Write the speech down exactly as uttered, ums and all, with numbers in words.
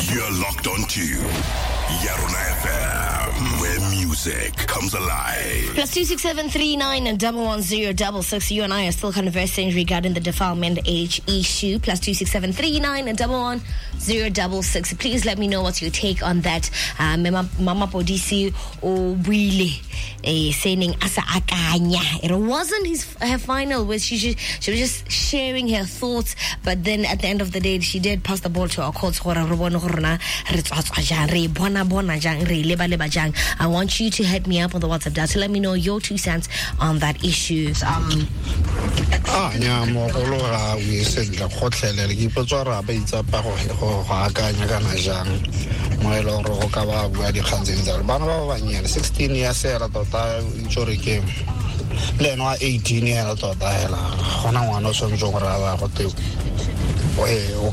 You're locked onto Yarona F M, where music comes alive. Plus two six seven three nine and double one zero double six. You and I are still conversing regarding the defilement age issue. Plus two six seven three nine and double one zero double six. Please let me know what's your take on that. Uh, Mama, Mama Podisi or Willie saying asa akanya. It wasn't his her final wish. She, she she was just sharing her thoughts, but then at the end of the day, she did pass the ball to our courts. I want you to hit me up on the WhatsApp data. Let me know your two cents on that issue. Um, ah, yeah, more color. We said the hotel, the people are based up on my lord, Rokawa, where the hands in the Banava, sixteen years at the time, Jory came. Then eighteen years at the time, Hona, one or some Jogara hotel.